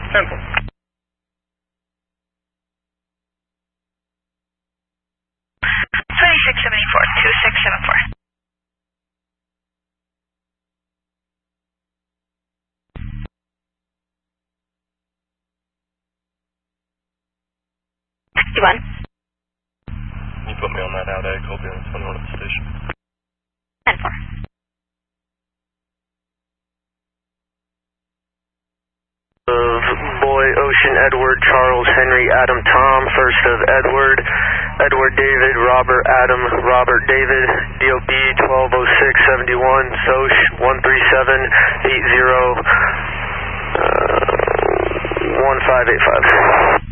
10-4. 2674. One. You put me on that out egg, hold units 1 at the station. 10-4. Boy, Ocean, Edward, Charles, Henry, Adam, Tom, first of Edward, Edward, David, Robert, Adam, Robert, David, DOB 120671, SOCH 13780 1585.